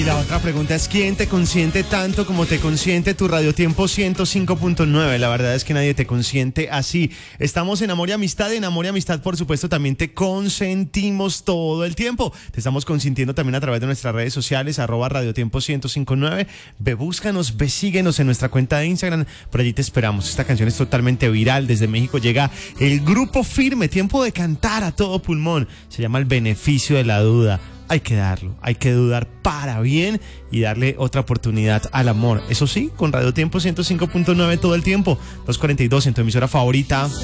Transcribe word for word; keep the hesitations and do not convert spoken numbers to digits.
Y la otra pregunta es, ¿quién te consiente tanto como te consiente tu Radio Tiempo ciento cinco punto nueve? La verdad es que nadie te consiente así. Estamos en Amor y Amistad. En Amor y Amistad, por supuesto, también te consentimos todo el tiempo. Te estamos consintiendo también a través de nuestras redes sociales, arroba Radio Tiempo ciento cinco punto nueve. Ve, búscanos, ve, síguenos en nuestra cuenta de Instagram. Por allí te esperamos. Esta canción es totalmente viral. Desde México llega el Grupo Firme. Tiempo de cantar a todo pulmón. Se llama El Beneficio de la Duda. Hay que darlo, hay que dudar para bien y darle otra oportunidad al amor. Eso sí, con Radio Tiempo ciento cinco punto nueve todo el tiempo. dos cuarenta y dos en tu emisora favorita.